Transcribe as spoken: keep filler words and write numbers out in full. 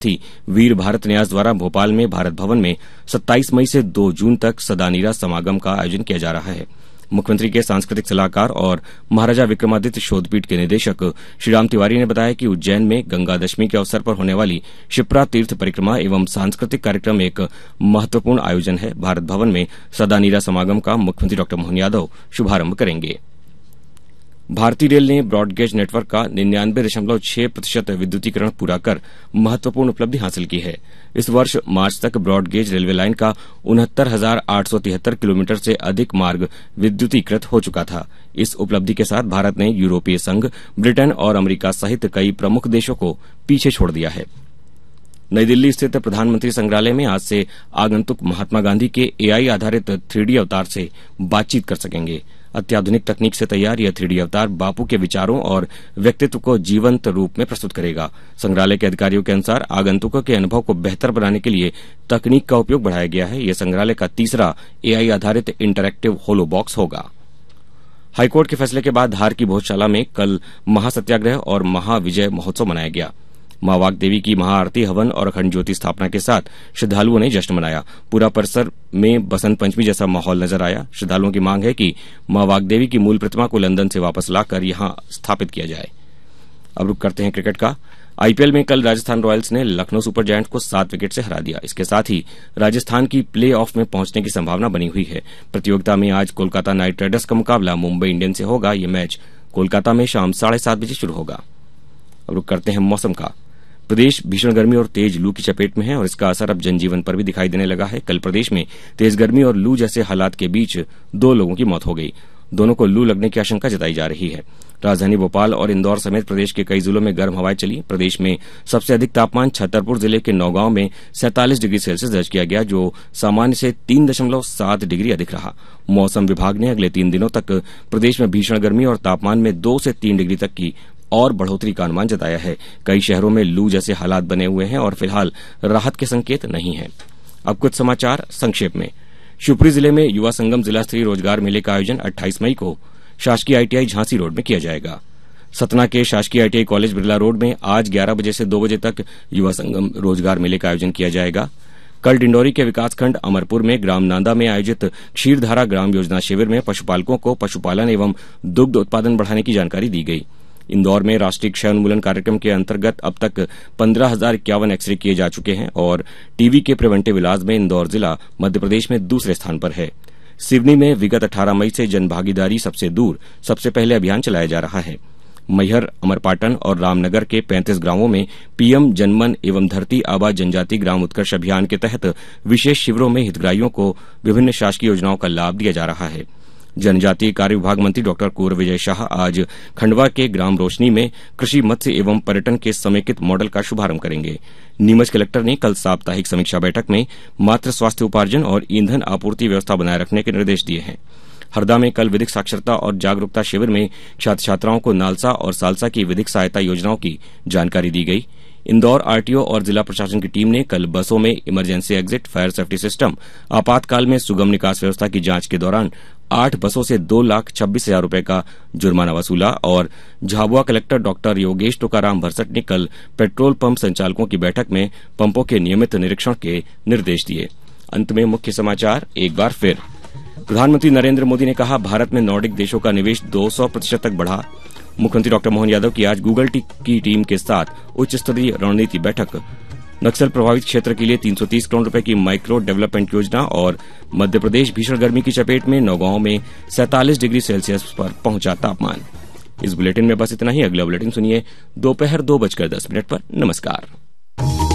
थी वीर भारत न्यास द्वारा भोपाल में भारत भवन में सत्ताईस मई से दो जून तक सदानीरा समागम का आयोजन किया जा रहा है। मुख्यमंत्री के सांस्कृतिक सलाहकार और महाराजा विक्रमादित्य शोधपीठ के निदेशक श्रीराम तिवारी ने बताया कि उज्जैन में गंगा दशमी के अवसर पर होने वाली शिप्रा तीर्थ परिक्रमा एवं सांस्कृतिक कार्यक्रम एक महत्वपूर्ण आयोजन है। भारत भवन में सदानीरा समागम का मुख्यमंत्री डॉक्टर मोहन यादव शुभारंभ करेंगे। भारतीय रेल ने ब्रॉडगेज नेटवर्क का निन्यानवे दशमलव छह प्रतिशत विद्युतीकरण पूरा कर महत्वपूर्ण उपलब्धि हासिल की है। इस वर्ष मार्च तक ब्रॉडगेज रेलवे लाइन का उनहत्तर हजार आठ सौ तिहत्तर किलोमीटर से अधिक मार्ग विद्युतीकृत हो चुका था। इस उपलब्धि के साथ भारत ने यूरोपीय संघ, ब्रिटेन और अमेरिका सहित कई प्रमुख देशों को पीछे छोड़ दिया है। नई दिल्ली स्थित प्रधानमंत्री संग्रहालय में आज से आगंतुक महात्मा गांधी के एआई आधारित थ्री डी अवतार से बातचीत कर सकेंगे। अत्याधुनिक तकनीक से तैयार यह थ्री डी अवतार बापू के विचारों और व्यक्तित्व को जीवंत रूप में प्रस्तुत करेगा। संग्रहालय के अधिकारियों के अनुसार आगंतुकों के अनुभव को बेहतर बनाने के लिए तकनीक का उपयोग बढ़ाया गया है। यह संग्रहालय का तीसरा एआई आधारित इंटरैक्टिव होलो बॉक्स होगा। हाईकोर्ट के फैसले के बाद धार की भोजशाला में कल महासत्याग्रह और महाविजय महोत्सव मनाया गया। मां वाग देवी की महाआरती, हवन और अखंड ज्योति स्थापना के साथ श्रद्धालुओं ने जश्न मनाया। पूरा परिसर में बसंत पंचमी जैसा माहौल नजर आया। श्रद्धालुओं की मांग है कि मां वाग देवी की मूल प्रतिमा को लंदन से वापस लाकर यहां स्थापित किया जाए। अब रुक करते हैं क्रिकेट का। आईपीएल में कल राजस्थान रॉयल्स ने लखनऊ सुपर जायंट्स को सात विकेट से हरा दिया। इसके साथ ही राजस्थान की प्ले ऑफ में पहुंचने की संभावना बनी हुई है। प्रतियोगिता में आज कोलकाता नाइट राइडर्स का मुकाबला मुंबई इंडियंस से होगा। यह मैच कोलकाता में शाम साढ़े सात बजे शुरू होगा। अब रुक करते हैं मौसम का। प्रदेश भीषण गर्मी और तेज लू की चपेट में है और इसका असर अब जनजीवन पर भी दिखाई देने लगा है। कल प्रदेश में तेज गर्मी और लू जैसे हालात के बीच दो लोगों की मौत हो गई। दोनों को लू लगने की आशंका जताई जा रही है। राजधानी भोपाल और इंदौर समेत प्रदेश के कई जिलों में गर्म हवाएं चली। प्रदेश में सबसे अधिक तापमान छतरपुर जिले के नौगांव में सैंतालीस डिग्री सेल्सियस दर्ज किया गया, जो सामान्य से तीन दशमलव सात डिग्री अधिक रहा। मौसम विभाग ने अगले तीन दिनों तक प्रदेश में भीषण गर्मी और तापमान में दो से तीन डिग्री तक की और बढ़ोतरी का अनुमान जताया है। कई शहरों में लू जैसे हालात बने हुए हैं और फिलहाल राहत के संकेत नहीं है। अब कुछ समाचार संक्षेप में। शिवपुरी जिले में युवा संगम जिला स्तरीय रोजगार मेले का आयोजन अट्ठाईस मई को शासकीय आईटीआई झांसी रोड में किया जाएगा। सतना के शासकीय आईटीआई कॉलेज बिरला रोड में आज ग्यारह बजे से दो बजे तक युवा संगम रोजगार मेले का आयोजन किया जाएगा। कल डिंडौरी के विकासखंड अमरपुर में ग्राम नांदा में आयोजित क्षीरधारा ग्राम योजना शिविर में पशुपालकों को पशुपालन एवं दुग्ध उत्पादन बढ़ाने की जानकारी दी गई। इंदौर में राष्ट्रीय क्षय उन्मूलन कार्यक्रम के अंतर्गत अब तक पंद्रह हजार इक्यावन एक्सरे किए जा चुके हैं और टीबी के प्रिवेंटिव इलाज में इंदौर जिला मध्यप्रदेश में दूसरे स्थान पर है। सिवनी में विगत अठारह मई से जनभागीदारी सबसे दूर सबसे पहले अभियान चलाया जा रहा है। मैहर, अमरपाटन और रामनगर के पैंतीस गांवों में पीएम जनमन एवं धरती आबा जनजाति ग्राम उत्कर्ष अभियान के तहत विशेष शिविरों में हितग्राहियों को विभिन्न शासकीय योजनाओं का लाभ दिया जा रहा है। जनजातीय कार्य विभाग मंत्री डॉक्टर कुंवर विजय शाह आज खंडवा के ग्राम रोशनी में कृषि, मत्स्य एवं पर्यटन के समेकित मॉडल का शुभारंभ करेंगे। नीमच कलेक्टर ने कल साप्ताहिक समीक्षा बैठक में मातृ स्वास्थ्य उपार्जन और ईंधन आपूर्ति व्यवस्था बनाए रखने के निर्देश दिए हैं। हरदा में कल विधिक साक्षरता और जागरूकता शिविर में छात्र छात्राओं को नालसा और सालसा की विधिक सहायता योजनाओं की जानकारी दी गई। इंदौर आरटीओ और जिला प्रशासन की टीम ने कल बसों में emergency exit, fire safety system, आपातकाल में सुगम निकास व्यवस्था की जांच के दौरान आठ बसों से दो लाख छब्बीस हजार रूपये का जुर्माना वसूला। और झाबुआ कलेक्टर डॉक्टर योगेश टोकाराम भरसट ने कल पेट्रोल पंप संचालकों की बैठक में पंपों के नियमित निरीक्षण के निर्देश दिए। अंत में मुख्य समाचार एक बार फिर। प्रधानमंत्री नरेंद्र मोदी ने कहा, भारत में नॉर्डिक देशों का निवेश दो सौ प्रतिशत तक बढ़ा। मुख्यमंत्री डॉक्टर मोहन यादव की आज गूगल की टीम के साथ उच्च स्तरीय रणनीति बैठक। नक्सल प्रभावित क्षेत्र के लिए तीन सौ तीस करोड़ रुपए की माइक्रो डेवलपमेंट योजना। और मध्य प्रदेश भीषण गर्मी की चपेट में, नौगांव में सैंतालीस डिग्री सेल्सियस पर पहुंचा तापमान। इस बुलेटिन में बस इतना ही। अगला बुलेटिन सुनिए दोपहर दो बजकर दस मिनट पर। नमस्कार।